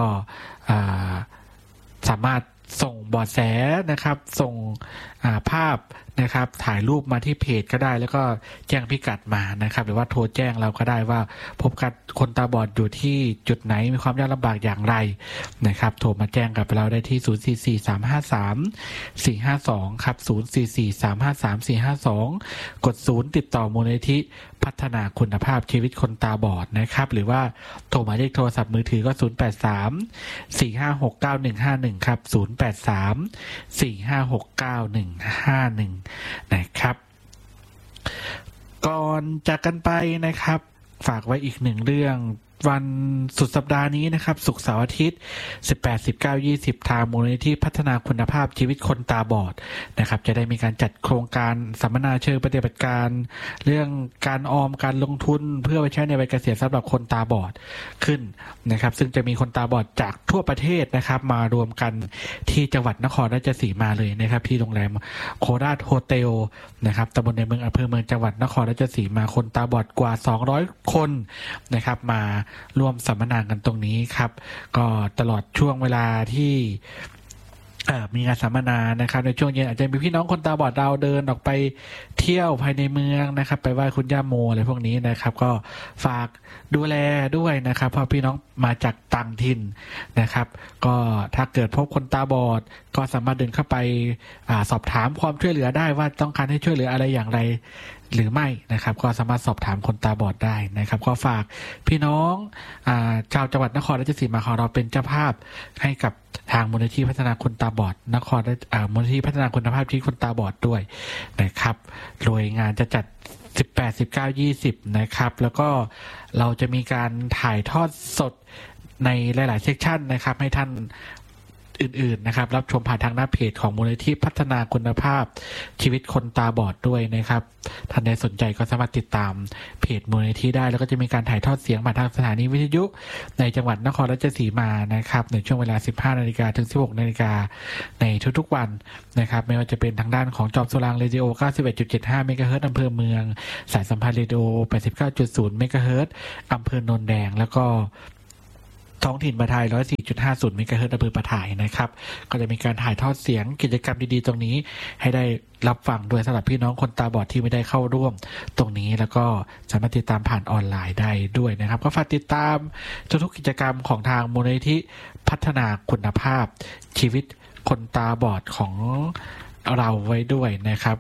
สามารถส่งเบาะแสนะครับส่งภาพนะครับถ่ายรูปมาที่เพจก็ได้แล้วก็แจ้งพิกัดมานะครับหรือว่าโทรแจ้งเราก็ได้ว่าพบกับคนตาบอดอยู่ที่จุดไหนมีความยากลำบากอย่างไรนะครับโทรมาแจ้งกับเราได้ที่ศูนย์ สี่ สี่ สาม ห้า สาม สี่ ห้า สองครับศูนย์ สี่ สี่ สาม ห้า สาม สี่ ห้า สองกดศูนย์ติดต่อมูลนิธิพัฒนาคุณภาพชีวิตคนตาบอดนะครับหรือว่าโทรหมายเลขโทรศัพท์มือถือก็ศูนย์ แปด สาม สี่ ห้า หก เก้า หนึ่ง ห้า หนึ่งครับศูนย์ แปด สาม สี่ ห้า หก เก้า หนึ่ง ห้า หนึ่งนะครับก่อนจากกันไปนะครับฝากไว้อีกหนึ่งเรื่องวันสุดสัปดาห์นี้นะครับศุกร์เสาร์อาทิตย์สิบแปด สิบเก้า ยี่สิบทางมูลนิธิพัฒนาคุณภาพชีวิตคนตาบอดนะครับจะได้มีการจัดโครงการสัมมนาเชิงปฏิบัติการเรื่องการออมการลงทุนเพื่อไปใช้ในวัยเกษียณสำหรับคนตาบอดขึ้นนะครับซึ่งจะมีคนตาบอดจากทั่วประเทศนะครับมารวมกันที่จังหวัดนครราชสีมาเลยนะครับที่โรงแรมโคราชโฮเทลนะครับตำบลในเมืองอำเภอเมืองจังหวัดนครราชสีมาคนตาบอดกว่าสองร้อยคนนะครับมาร่วมสัมมนากันตรงนี้ครับก็ตลอดช่วงเวลาที่มีงานสัมมนานะครับในช่วงเย็นอาจจะมีพี่น้องคนตาบอดเราเดินออกไปเที่ยวภายในเมืองนะครับไปไหว้คุณย่าโมอะไรพวกนี้นะครับก็ฝากดูแลด้วยนะครับเพราะพี่น้องมาจากต่างถิ่นนะครับก็ถ้าเกิดพบคนตาบอดก็สามารถเดินเข้าไปสอบถามความช่วยเหลือได้ว่าต้องการให้ช่วยเหลืออะไรอย่างไรหรือไม่นะครับก็สามารถสอบถามคนตาบอดได้นะครับก็ฝากพี่น้องอ่าชาวจังหวัดนครราชสีมาของเราเป็นเจ้าภาพให้กับทางมูลนิธิพัฒนาคนตาบอดนครอ่ามูลนิธิพัฒนาคุณภาพชีวิตคนตาบอดด้วยนะครับโดยงานจะจัดสิบแปด สิบเก้า ยี่สิบนะครับแล้วก็เราจะมีการถ่ายทอดสดในหลายๆเซกชันนะครับให้ท่านอื่นๆนะครับรับชมผ่านทางหน้าเพจของมูลนิธิพัฒนาคุณภาพชีวิตคนตาบอดด้วยนะครับท่านใดสนใจก็สามารถติดตามเพจมูลนิธิได้แล้วก็จะมีการถ่ายทอดเสียงผ่านทางสถานีวิทยุในจังหวัดนครราชสีมานะครับในช่วงเวลา สิบห้านาฬิกา ถึง สิบหกนาฬิกาในทุกๆวันนะครับไม่ว่าจะเป็นทางด้านของจอมโซลางเรดิโอ เก้าสิบเอ็ดจุดเจ็ดห้า เมกะเฮิรตซ์อำเภอเมืองสายสัมพันธ์เรดิโอ แปดสิบเก้าจุดศูนย์ เมกะเฮิรตซ์อำเภอโนนแดงแล้วก็ท้องถิ่นปะทาย หนึ่งร้อยสี่จุดห้าศูนย์ เมกะเฮิรตซ์อำเภอปะทายนะครับก็จะมีการถ่ายทอดเสียงกิจกรรมดีๆตรงนี้ให้ได้รับฟังด้วยสำหรับพี่น้องคนตาบอดที่ไม่ได้เข้าร่วมตรงนี้แล้วก็สามารถติดตามผ่านออนไลน์ได้ด้วยนะครับก็ฝากติดตามทุกกิจกรรมของทางมูลนิธิพัฒนาคุณภาพชีวิตคนตาบอดของเราไว้ด้วยนะครับ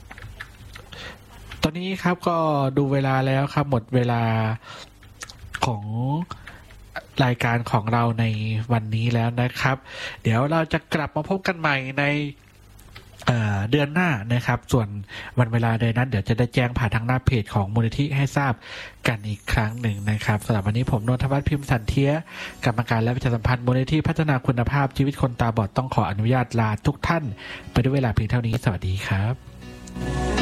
ตอนนี้ครับก็ดูเวลาแล้วครับหมดเวลาของรายการของเราในวันนี้แล้วนะครับเดี๋ยวเราจะกลับมาพบกันใหม่ในเอ่อเดือนหน้านะครับส่วนวันเวลาใดนั้นเดี๋ยวจะได้แจ้งผ่านทางหน้าเพจของมูลนิธิให้ทราบกันอีกครั้งหนึ่งนะครับสำหรับวันนี้ผมนนทวัฒน์พิมพ์สันเทียกรรมการและประชาสัมพันธ์มูลนิธิพัฒนาคุณภาพชีวิตคนตาบอดต้องขออนุญาตลาทุกท่านไปด้วยเวลาเพียงเท่านี้สวัสดีครับ